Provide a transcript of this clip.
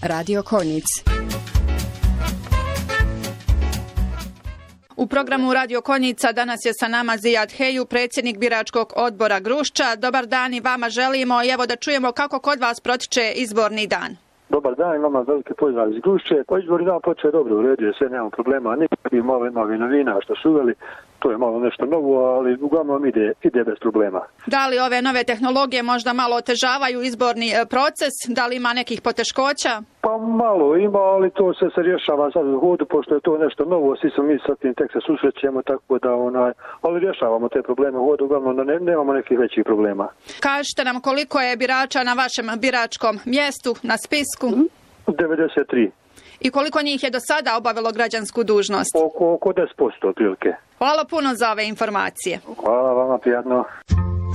Radio Konjic. U programu Radio Konjica danas je sa nama Zijad Heju, predsjednik biračkog odbora Grušća. Dobar dan i vama želimo i evo da čujemo kako kod vas protiče izborni dan. Dobar dan, imamo velike pozdrav iz Grušće. Po izborni dan počeo dobro, uredio sve, nemamo problema. Nikakvih malo novih novina što su uveli, to je malo nešto novo, ali uglavnom ide bez problema. Da li ove nove tehnologije možda malo otežavaju izborni proces? Da li ima nekih poteškoća? Pa malo ima, ali to se rješava sad u hodu, pošto je to nešto novo, svi smo mi sa tim tek se susrećemo, tako da ali rješavamo te probleme u hodu, uglavnom nemamo nekih većih problema. Kažite nam koliko je birača na vašem biračkom mjestu, na spisku? 93. I koliko njih je do sada obavilo građansku dužnost? Oko 10% otprilike. Hvala puno za ove informacije. Hvala vama, prijatno.